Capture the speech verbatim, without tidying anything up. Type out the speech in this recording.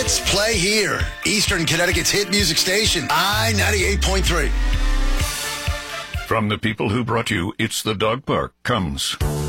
hits play here. Eastern Connecticut's hit music station, I ninety-eight point three. From the people who brought you It's the Dog Park comes